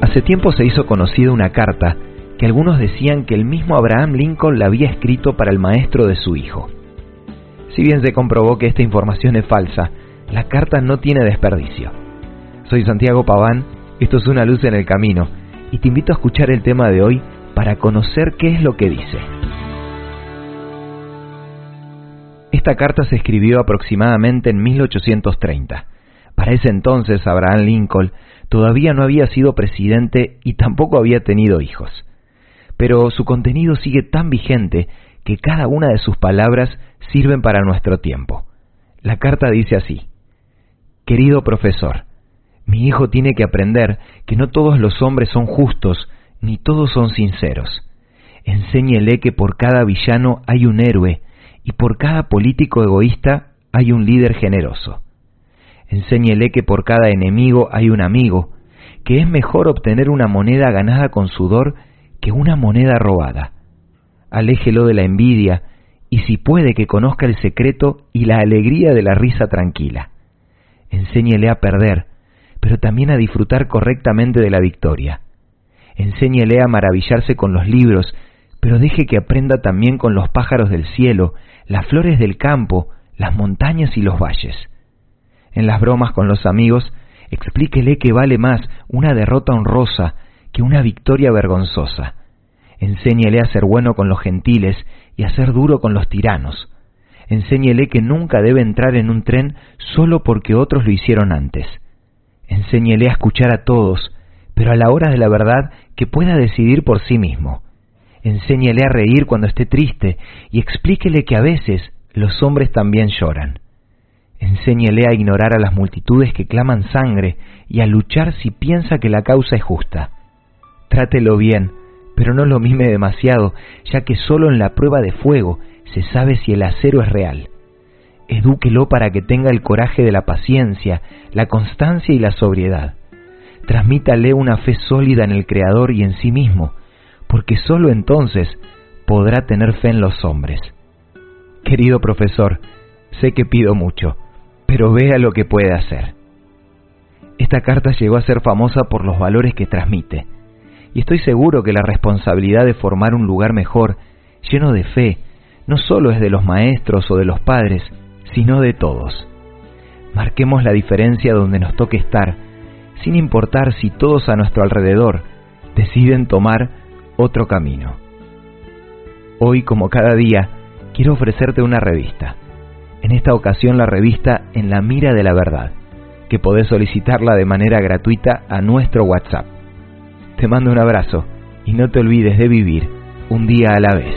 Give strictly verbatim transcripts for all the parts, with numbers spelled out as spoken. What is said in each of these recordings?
Hace tiempo se hizo conocida una carta que algunos decían que el mismo Abraham Lincoln la había escrito para el maestro de su hijo. Si bien se comprobó que esta información es falsa, la carta no tiene desperdicio. Soy Santiago Paván, esto es Una Luz en el Camino, y te invito a escuchar el tema de hoy para conocer qué es lo que dice. Esta carta se escribió aproximadamente en mil ochocientos treinta. Para ese entonces, Abraham Lincoln todavía no había sido presidente y tampoco había tenido hijos. Pero su contenido sigue tan vigente que cada una de sus palabras sirven para nuestro tiempo. La carta dice así: Querido profesor, mi hijo tiene que aprender que no todos los hombres son justos, ni todos son sinceros. Enséñele que por cada villano hay un héroe, y por cada político egoísta hay un líder generoso. Enséñele que por cada enemigo hay un amigo, que es mejor obtener una moneda ganada con sudor que una moneda robada. Aléjelo de la envidia, y si puede que conozca el secreto y la alegría de la risa tranquila. Enséñele a perder, pero también a disfrutar correctamente de la victoria. Enséñele a maravillarse con los libros, pero deje que aprenda también con los pájaros del cielo, las flores del campo, las montañas y los valles. En las bromas con los amigos, explíquele que vale más una derrota honrosa que una victoria vergonzosa. Enséñele a ser bueno con los gentiles y a ser duro con los tiranos. Enséñele que nunca debe entrar en un tren solo porque otros lo hicieron antes. Enséñele a escuchar a todos, pero a la hora de la verdad que pueda decidir por sí mismo. Enséñele a reír cuando esté triste y explíquele que a veces los hombres también lloran. Enséñele a ignorar a las multitudes que claman sangre y a luchar si piensa que la causa es justa. Trátelo bien, pero no lo mime demasiado, ya que solo en la prueba de fuego se sabe si el acero es real. Edúquelo para que tenga el coraje de la paciencia, la constancia y la sobriedad. Transmítale una fe sólida en el Creador y en sí mismo, porque solo entonces podrá tener fe en los hombres. Querido profesor, sé que pido mucho, pero vea lo que puede hacer. Esta carta llegó a ser famosa por los valores que transmite, y estoy seguro que la responsabilidad de formar un lugar mejor, lleno de fe, no solo es de los maestros o de los padres, sino de todos. Marquemos la diferencia donde nos toque estar, sin importar si todos a nuestro alrededor deciden tomar otro camino. Hoy, como cada día, quiero ofrecerte una revista. En esta ocasión la revista En la Mira de la Verdad, que podés solicitarla de manera gratuita a nuestro WhatsApp. Te mando un abrazo y no te olvides de vivir un día a la vez.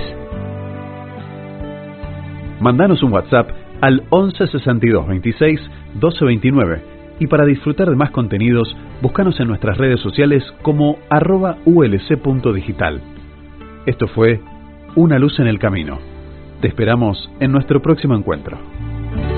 Mandanos un WhatsApp al once sesenta y dos veintiséis doce veintinueve y para disfrutar de más contenidos, búscanos en nuestras redes sociales como arroba ulc.digital. Esto fue Una Luz en el Camino. Te esperamos en nuestro próximo encuentro.